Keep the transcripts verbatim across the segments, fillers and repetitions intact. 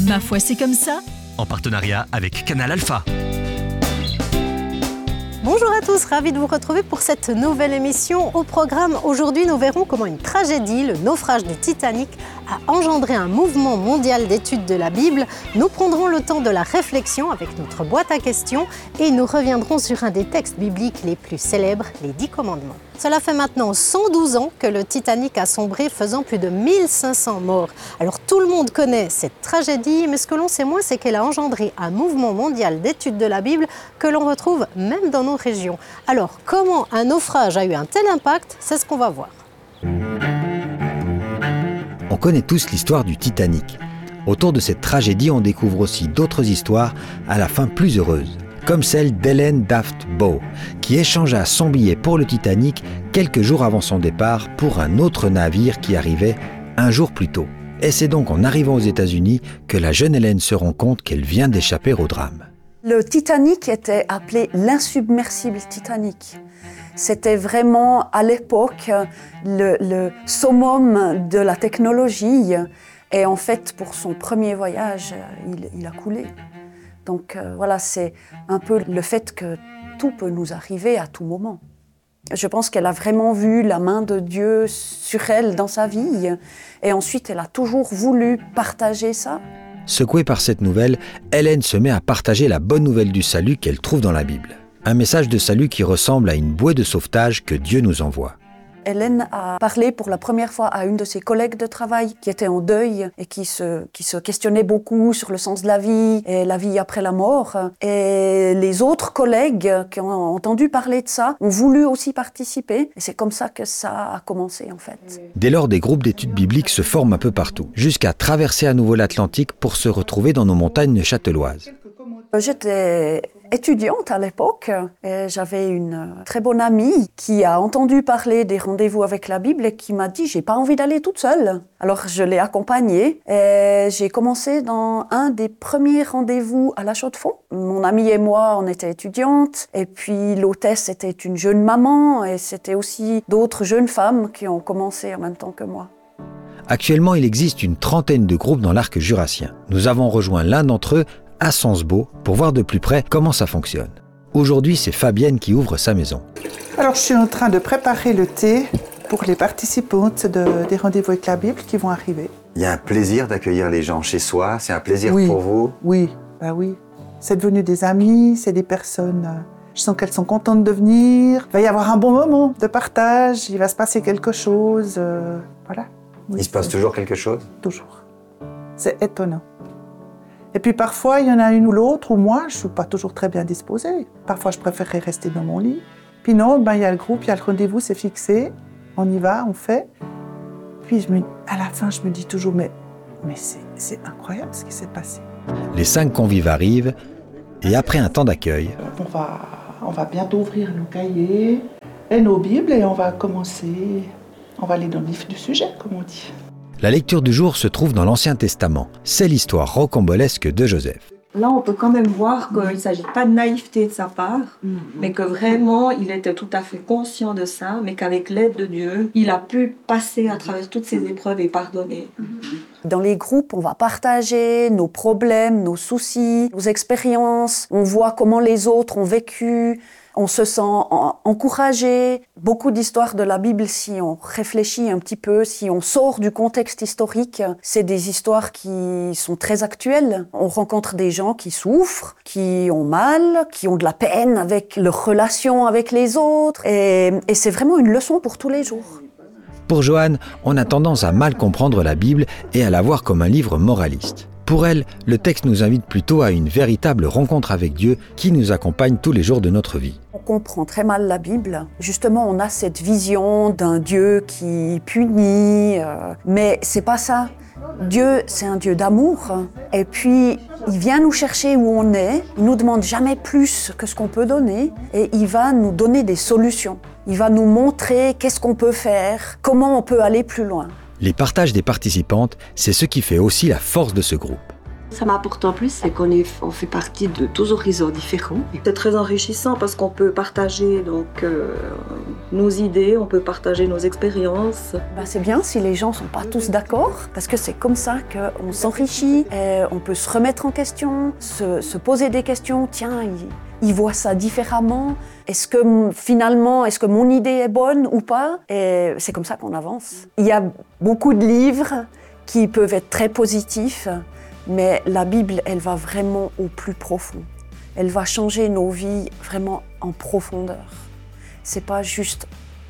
Ma foi, c'est comme ça. En partenariat avec Canal Alpha. Bonjour à tous, ravi de vous retrouver pour cette nouvelle émission. Au programme, aujourd'hui, nous verrons comment une tragédie, le naufrage du Titanic, a engendré un mouvement mondial d'études de la Bible. Nous prendrons le temps de la réflexion avec notre boîte à questions et nous reviendrons sur un des textes bibliques les plus célèbres, les Dix Commandements. Cela fait maintenant cent douze ans que le Titanic a sombré, faisant plus de mille cinq cents morts. Alors tout le monde connaît cette tragédie, mais ce que l'on sait moins, c'est qu'elle a engendré un mouvement mondial d'études de la Bible que l'on retrouve même dans nos régions. Alors comment un naufrage a eu un tel impact, c'est ce qu'on va voir. On connaît tous l'histoire du Titanic. Autour de cette tragédie, on découvre aussi d'autres histoires à la fin plus heureuses, comme celle d'Helen Daft Bow, qui échangea son billet pour le Titanic quelques jours avant son départ pour un autre navire qui arrivait un jour plus tôt. Et c'est donc en arrivant aux États-Unis que la jeune Hélène se rend compte qu'elle vient d'échapper au drame. Le Titanic était appelé l'insubmersible Titanic. C'était vraiment, à l'époque, le, le summum de la technologie. Et en fait, pour son premier voyage, il, il a coulé. Donc euh, voilà, c'est un peu le fait que tout peut nous arriver à tout moment. Je pense qu'elle a vraiment vu la main de Dieu sur elle dans sa vie. Et ensuite, elle a toujours voulu partager ça. Secouée par cette nouvelle, Hélène se met à partager la bonne nouvelle du salut qu'elle trouve dans la Bible. Un message de salut qui ressemble à une bouée de sauvetage que Dieu nous envoie. Hélène a parlé pour la première fois à une de ses collègues de travail qui était en deuil et qui se, qui se questionnait beaucoup sur le sens de la vie et la vie après la mort. Et les autres collègues qui ont entendu parler de ça ont voulu aussi participer. Et c'est comme ça que ça a commencé en fait. Dès lors, des groupes d'études bibliques se forment un peu partout, jusqu'à traverser à nouveau l'Atlantique pour se retrouver dans nos montagnes châtelloises. J'étais étudiante à l'époque et j'avais une très bonne amie qui a entendu parler des rendez-vous avec la Bible et qui m'a dit « j'ai pas envie d'aller toute seule ». Alors je l'ai accompagnée et j'ai commencé dans un des premiers rendez-vous à la Chaux-de-Fonds. Mon amie et moi, on était étudiantes et puis l'hôtesse était une jeune maman et c'était aussi d'autres jeunes femmes qui ont commencé en même temps que moi. Actuellement, il existe une trentaine de groupes dans l'arc jurassien. Nous avons rejoint l'un d'entre eux à Sensbo pour voir de plus près comment ça fonctionne. Aujourd'hui, c'est Fabienne qui ouvre sa maison. Alors, je suis en train de préparer le thé pour les participantes de, des rendez-vous avec la Bible qui vont arriver. Il y a un plaisir d'accueillir les gens chez soi, c'est un plaisir oui, pour vous? Oui, bah oui. C'est devenu des amis, c'est des personnes... Euh, je sens qu'elles sont contentes de venir. Il va y avoir un bon moment de partage, il va se passer quelque chose. Euh, voilà. Oui, il se passe c'est... toujours quelque chose? Toujours. C'est étonnant. Et puis parfois, il y en a une ou l'autre, ou moi, je ne suis pas toujours très bien disposée. Parfois, je préférerais rester dans mon lit. Puis non, ben, il y a le groupe, il y a le rendez-vous, c'est fixé. On y va, on fait. Puis je me, à la fin, je me dis toujours, mais, mais c'est, c'est incroyable ce qui s'est passé. Les cinq convives arrivent, et après un temps d'accueil... On va, on va bientôt ouvrir nos cahiers et nos Bibles, et on va commencer... On va aller dans le vif du sujet, comme on dit. La lecture du jour se trouve dans l'Ancien Testament. C'est l'histoire rocambolesque de Joseph. Là, on peut quand même voir qu'il ne s'agit pas de naïveté de sa part, mmh. mais que vraiment, il était tout à fait conscient de ça, mais qu'avec l'aide de Dieu, il a pu passer à travers toutes ces épreuves et pardonner. Mmh. Dans les groupes, on va partager nos problèmes, nos soucis, nos expériences. On voit comment les autres ont vécu. On se sent encouragé. Beaucoup d'histoires de la Bible, si on réfléchit un petit peu, si on sort du contexte historique, c'est des histoires qui sont très actuelles. On rencontre des gens qui souffrent, qui ont mal, qui ont de la peine avec leurs relations avec les autres. Et, et c'est vraiment une leçon pour tous les jours. Pour Joanne, on a tendance à mal comprendre la Bible et à la voir comme un livre moraliste. Pour elle, le texte nous invite plutôt à une véritable rencontre avec Dieu qui nous accompagne tous les jours de notre vie. On comprend très mal la Bible. Justement, on a cette vision d'un Dieu qui punit, euh, mais c'est pas ça. Dieu, c'est un Dieu d'amour. Et puis, il vient nous chercher où on est. Il nous demande jamais plus que ce qu'on peut donner. Et il va nous donner des solutions. Il va nous montrer qu'est-ce qu'on peut faire, comment on peut aller plus loin. Les partages des participantes, c'est ce qui fait aussi la force de ce groupe. Ça m'apporte en plus, c'est qu'on est, on fait partie de deux horizons différents. C'est très enrichissant parce qu'on peut partager donc, euh, nos idées, on peut partager nos expériences. Ben, c'est bien si les gens ne sont pas tous d'accord, parce que c'est comme ça qu'on s'enrichit, et on peut se remettre en question, se, se poser des questions. Tiens, il, il voit ça différemment. Est-ce que finalement, est-ce que mon idée est bonne ou pas? Et c'est comme ça qu'on avance. Il y a beaucoup de livres qui peuvent être très positifs. Mais la Bible, elle va vraiment au plus profond. Elle va changer nos vies vraiment en profondeur. C'est pas juste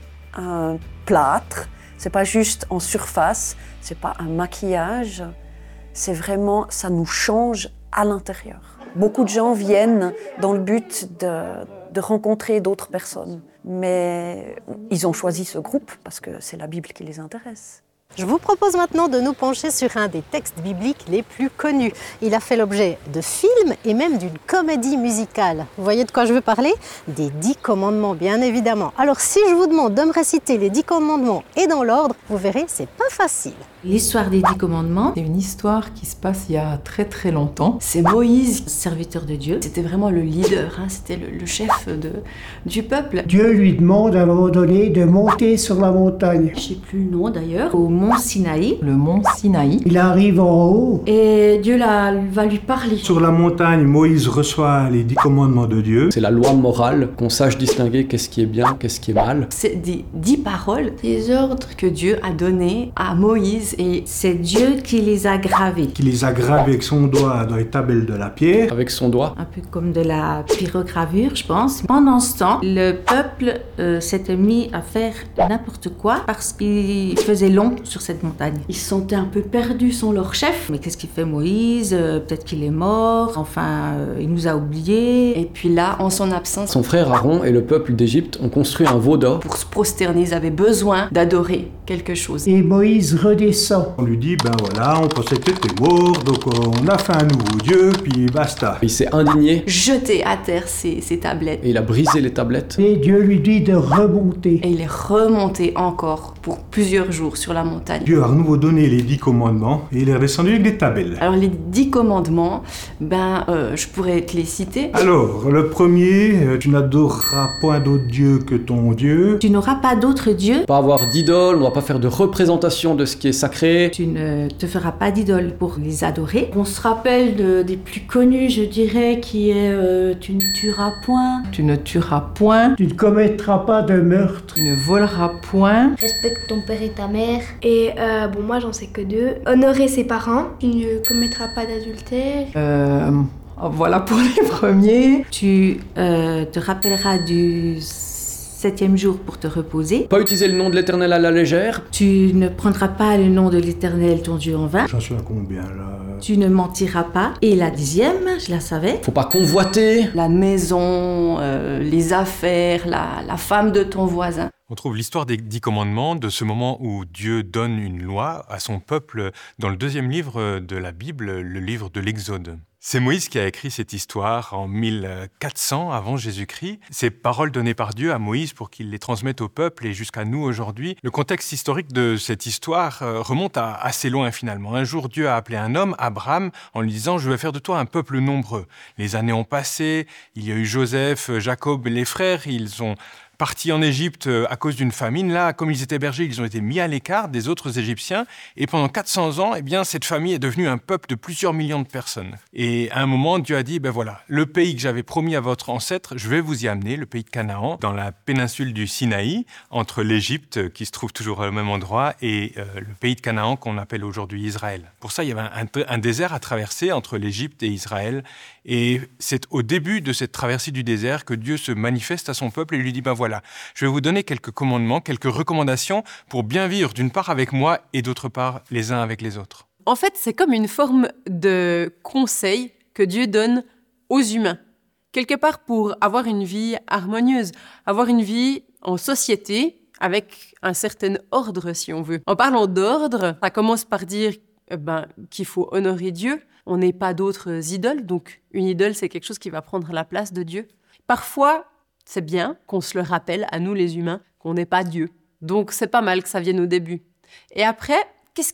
un plâtre, c'est pas juste en surface, c'est pas un maquillage. C'est vraiment, ça nous change à l'intérieur. Beaucoup de gens viennent dans le but de, de rencontrer d'autres personnes. Mais ils ont choisi ce groupe parce que c'est la Bible qui les intéresse. Je vous propose maintenant de nous pencher sur un des textes bibliques les plus connus. Il a fait l'objet de films et même d'une comédie musicale. Vous voyez de quoi je veux parler? Des dix commandements, bien évidemment. Alors si je vous demande de me réciter les dix commandements et dans l'ordre, vous verrez, c'est pas facile. L'histoire des dix commandements, c'est une histoire qui se passe il y a très très longtemps. C'est Moïse, serviteur de Dieu. C'était vraiment le leader, hein, c'était le, le chef de, du peuple. Dieu lui demande à un moment donné de monter sur la montagne. Je ne sais plus le nom d'ailleurs, au mont Sinaï. Le mont Sinaï. Il arrive en haut. Et Dieu là, va lui parler. Sur la montagne, Moïse reçoit les dix commandements de Dieu. C'est la loi morale, qu'on sache distinguer qu'est-ce qui est bien, qu'est-ce qui est mal. C'est des dix paroles, des ordres que Dieu a donnés à Moïse. Et c'est Dieu qui les a gravés. Qui les a gravés avec son doigt dans les tabelles de la pierre. Avec son doigt. Un peu comme de la pyrogravure, je pense. Pendant ce temps, le peuple euh, s'était mis à faire n'importe quoi parce qu'il faisait long sur cette montagne. Ils se sentaient un peu perdus sans leur chef. Mais qu'est-ce qu'il fait Moïse? euh, Peut-être qu'il est mort. Enfin, euh, il nous a oubliés. Et puis là, en son absence, son frère Aaron et le peuple d'Égypte ont construit un veau d'or. Pour se prosterner, ils avaient besoin d'adorer quelque chose. Et Moïse redescend. On lui dit, ben voilà, on pensait que t'étais mort, donc on a fait un nouveau Dieu, puis basta. Il s'est indigné. Jeté à terre ses, ses tablettes. Et il a brisé les tablettes. Et Dieu lui dit de remonter. Et il est remonté encore pour plusieurs jours sur la montagne. Dieu a à nouveau donné les dix commandements et il est redescendu avec des tabelles. Alors les dix commandements, ben euh, je pourrais te les citer. Alors, le premier, euh, tu n'adoreras point d'autre Dieu que ton Dieu. Tu n'auras pas d'autre Dieu. Pas avoir d'idole, on ne doit pas faire de représentation de ce qui est sacré. Tu ne te feras pas d'idole pour les adorer. On se rappelle de, des plus connus, je dirais, qui est euh, tu ne tueras point. Tu ne tueras point. Tu ne commettras pas de meurtre. Tu ne voleras point. Respecte ton père et ta mère. Et euh, bon, moi j'en sais que deux. Honorer ses parents. Tu ne commettras pas d'adultère. Euh, voilà pour les premiers. Tu euh, te rappelleras du septième jour pour te reposer. Pas utiliser le nom de l'Éternel à la légère. Tu ne prendras pas le nom de l'Éternel, ton Dieu, en vain. J'en suis à combien là? Tu ne mentiras pas. Et la dixième, je la savais. Faut pas convoiter. La maison, euh, les affaires, la, la femme de ton voisin. On trouve l'histoire des dix commandements de ce moment où Dieu donne une loi à son peuple dans le deuxième livre de la Bible, le livre de l'Exode. C'est Moïse qui a écrit cette histoire en mille quatre cents avant Jésus-Christ. Ces paroles données par Dieu à Moïse pour qu'il les transmette au peuple et jusqu'à nous aujourd'hui. Le contexte historique de cette histoire remonte à assez loin finalement. Un jour, Dieu a appelé un homme, Abraham, en lui disant « Je vais faire de toi un peuple nombreux ». Les années ont passé, il y a eu Joseph, Jacob, les frères, ils ont partis en Égypte à cause d'une famine. Là, comme ils étaient bergers, ils ont été mis à l'écart des autres Égyptiens. Et pendant quatre cents ans, eh bien, cette famille est devenue un peuple de plusieurs millions de personnes. Et à un moment, Dieu a dit, ben voilà, le pays que j'avais promis à votre ancêtre, je vais vous y amener, le pays de Canaan, dans la péninsule du Sinaï, entre l'Égypte, qui se trouve toujours au même endroit, et euh, le pays de Canaan qu'on appelle aujourd'hui Israël. Pour ça, il y avait un, un désert à traverser entre l'Égypte et Israël. Et c'est au début de cette traversée du désert que Dieu se manifeste à son peuple et lui dit, ben voilà, je vais vous donner quelques commandements, quelques recommandations pour bien vivre d'une part avec moi et d'autre part les uns avec les autres. En fait, c'est comme une forme de conseil que Dieu donne aux humains. Quelque part pour avoir une vie harmonieuse, avoir une vie en société avec un certain ordre, si on veut. En parlant d'ordre, ça commence par dire eh ben, qu'il faut honorer Dieu. On n'est pas d'autres idoles, donc une idole, c'est quelque chose qui va prendre la place de Dieu. Parfois, c'est bien qu'on se le rappelle, à nous les humains, qu'on n'est pas Dieu. Donc c'est pas mal que ça vienne au début. Et après, qu'est-ce qui vient ?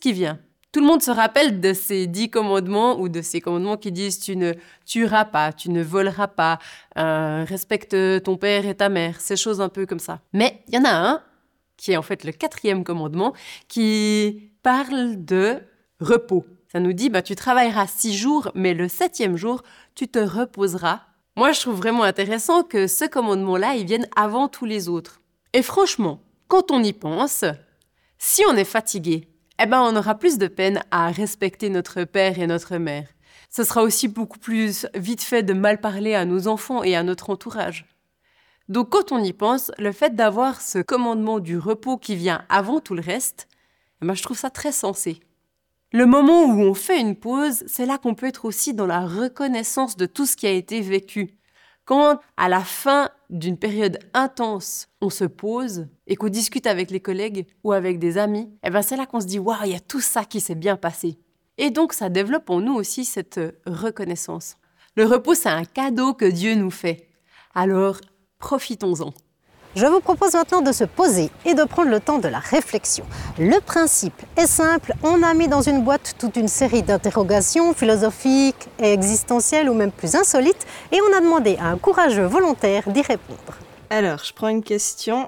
Tout le monde se rappelle de ces dix commandements ou de ces commandements qui disent tu ne tueras pas, tu ne voleras pas, euh, respecte ton père et ta mère, ces choses un peu comme ça. Mais il y en a un, qui est en fait le quatrième commandement, qui parle de repos. Ça nous dit, bah, tu travailleras six jours, mais le septième jour, tu te reposeras. Moi, je trouve vraiment intéressant que ce commandement-là, il vienne avant tous les autres. Et franchement, quand on y pense, si on est fatigué, eh ben, on aura plus de peine à respecter notre père et notre mère. Ce sera aussi beaucoup plus vite fait de mal parler à nos enfants et à notre entourage. Donc, quand on y pense, le fait d'avoir ce commandement du repos qui vient avant tout le reste, eh ben, je trouve ça très sensé. Le moment où on fait une pause, c'est là qu'on peut être aussi dans la reconnaissance de tout ce qui a été vécu. Quand, à la fin d'une période intense, on se pose et qu'on discute avec les collègues ou avec des amis, eh ben c'est là qu'on se dit « Waouh, il y a tout ça qui s'est bien passé ». Et donc, ça développe en nous aussi cette reconnaissance. Le repos, c'est un cadeau que Dieu nous fait. Alors, profitons-en. Je vous propose maintenant de se poser et de prendre le temps de la réflexion. Le principe est simple, on a mis dans une boîte toute une série d'interrogations philosophiques et existentielles ou même plus insolites et on a demandé à un courageux volontaire d'y répondre. Alors, je prends une question.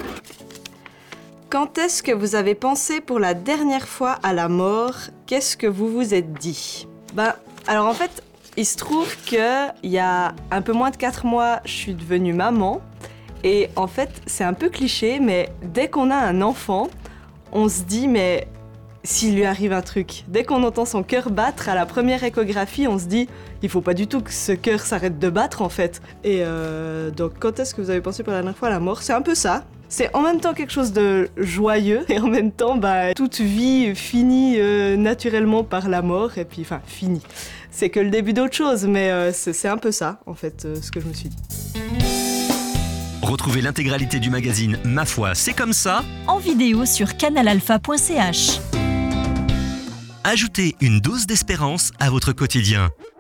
Quand est-ce que vous avez pensé pour la dernière fois à la mort? Qu'est-ce que vous vous êtes dit? Bah, alors en fait, il se trouve qu'il y a un peu moins de quatre mois, je suis devenue maman. Et en fait, c'est un peu cliché, mais dès qu'on a un enfant, on se dit, mais s'il lui arrive un truc, dès qu'on entend son cœur battre à la première échographie, on se dit, il faut pas du tout que ce cœur s'arrête de battre en fait. Et euh, donc, quand est-ce que vous avez pensé pour la dernière fois à la mort? C'est un peu ça. C'est en même temps quelque chose de joyeux et en même temps, bah, toute vie finit euh, naturellement par la mort. Et puis, enfin, finit. C'est que le début d'autre chose, mais euh, c'est, c'est un peu ça, en fait, euh, ce que je me suis dit. Retrouvez l'intégralité du magazine Ma foi, c'est comme ça en vidéo sur canal alpha point c h. Ajoutez une dose d'espérance à votre quotidien.